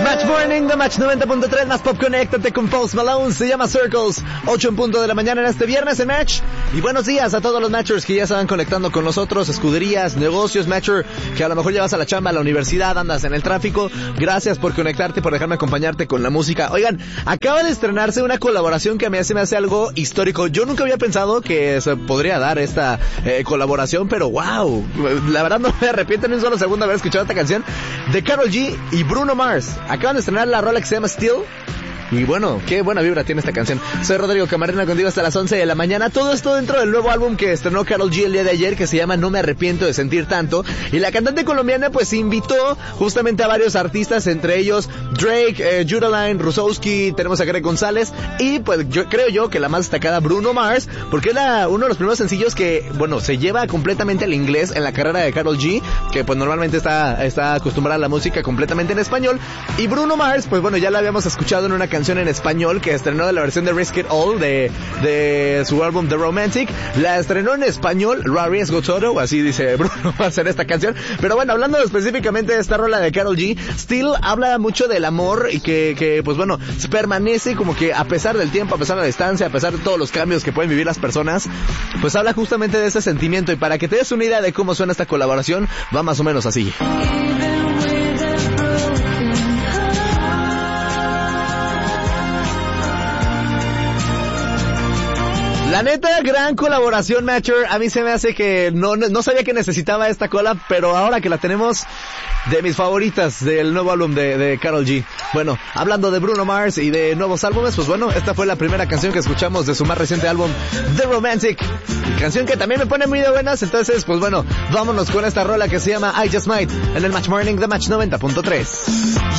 Match Morning, The Match 90.3, más pop, conéctate con Post Malone, se llama Circles, 8 en punto de la mañana en este viernes en Match. Y buenos días a todos los Matchers que ya se van conectando con nosotros, escuderías, negocios, Matcher, que a lo mejor ya vas a la chamba, a la universidad, andas en el tráfico. Gracias por conectarte, por dejarme acompañarte con la música. Oigan, acaba de estrenarse una colaboración que a mí se me hace algo histórico. Yo nunca había pensado que se podría dar esta colaboración, pero wow, la verdad no me arrepiento ni un solo segundo de haber escuchado esta canción de Karol G y Bruno Mars. Acaban de estrenar la rola que se llama Still. Y bueno, qué buena vibra tiene esta canción. Soy Rodrigo Camarena contigo hasta las 11 de la mañana. Todo esto dentro del nuevo álbum que estrenó Karol G el día de ayer, que se llama No me arrepiento de sentir tanto. Y la cantante colombiana pues invitó justamente a varios artistas, entre ellos Drake, Judaline, Rusowski, tenemos a Greg González y pues creo yo que la más destacada Bruno Mars, porque era uno de los primeros sencillos que, bueno, se lleva completamente al inglés en la carrera de Karol G, que pues normalmente está acostumbrada a la música completamente en español. Y Bruno Mars, pues bueno, ya la habíamos escuchado en una canción en español que estrenó de la versión de Risk It All de su álbum The Romantic. La estrenó en español, lo arriesgo todo, así dice Bruno Mars en esta canción. Pero bueno, hablando específicamente de esta rola de Karol G, Still habla mucho del amor y que pues bueno, permanece como que a pesar del tiempo, a pesar de la distancia, a pesar de todos los cambios que pueden vivir las personas, pues habla justamente de ese sentimiento. Y para que te des una idea de cómo suena esta colaboración, va más o menos así. La neta, gran colaboración, Matcher. A mí se me hace que no sabía que necesitaba esta cola, pero ahora que la tenemos, de mis favoritas del nuevo álbum de Karol G. Bueno, hablando de Bruno Mars y de nuevos álbumes, pues bueno, esta fue la primera canción que escuchamos de su más reciente álbum, The Romantic. Canción que también me pone muy de buenas, entonces, pues bueno, vámonos con esta rola que se llama I Just Might en el Match Morning de Match 90.3.